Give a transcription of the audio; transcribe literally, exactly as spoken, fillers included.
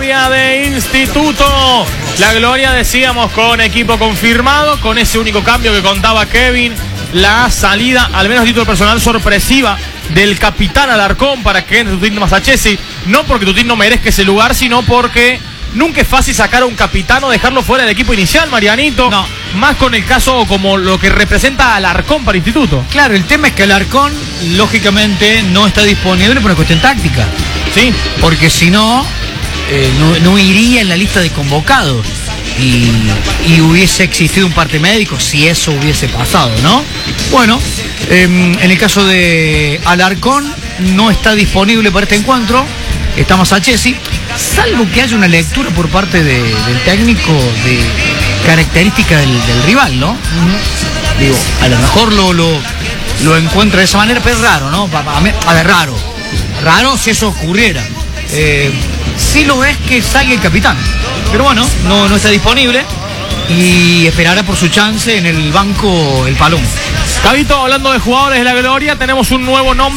previa de Instituto. La Gloria, decíamos, con equipo confirmado, con ese único cambio que contaba Kevin, la salida, al menos a título personal, sorpresiva del capitán Alarcón para que entre Tutín Masachesi. No porque Tutín no merezca ese lugar, sino porque nunca es fácil sacar a un capitán o dejarlo fuera del equipo inicial, Marianito. No. Más con el caso como lo que representa Alarcón para Instituto. Claro, el tema es que Alarcón, lógicamente, no está disponible por una cuestión táctica. Sí. Porque si no, eh, no, no iría en la lista de convocados. Y, y hubiese existido un parte médico si eso hubiese pasado, ¿no? Bueno, eh, en el caso de Alarcón, no está disponible para este encuentro. Está Masachesi, salvo que haya una lectura por parte de, del técnico de característica del, del rival, ¿no? Uh-huh. Digo, a lo mejor lo, lo, lo encuentra de esa manera, pero es raro, ¿no? A, a, a ver, raro. Raro si eso ocurriera. Eh, sí lo es que salga el capitán, pero bueno, no, no está disponible y esperará por su chance en el banco el Palomo. Cabito, hablando de jugadores de la Gloria, tenemos un nuevo nombre.